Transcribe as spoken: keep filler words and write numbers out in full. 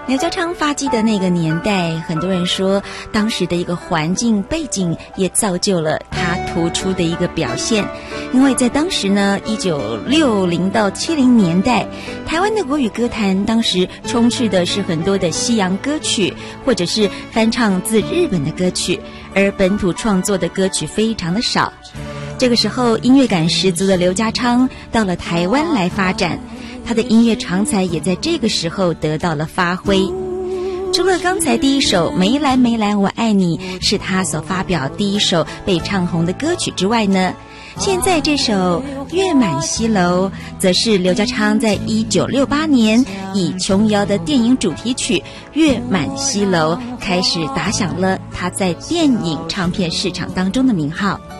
刘家昌发迹的那个年代，很多人说当时的一个环境背景也造就了他突出的一个表现。因为在当时呢，一九六零到七零年代，台湾的国语歌坛当时充斥的是很多的西洋歌曲，或者是翻唱自日本的歌曲，而本土创作的歌曲非常的少。这个时候，音乐感十足的刘家昌到了台湾来发展，他的音乐长才也在这个时候得到了发挥。除了刚才第一首《梅兰梅兰我爱你》是他所发表第一首被唱红的歌曲之外呢，现在这首《月满西楼》则是刘家昌在一九六八年以琼瑶的电影主题曲《月满西楼》开始打响了他在电影唱片市场当中的名号。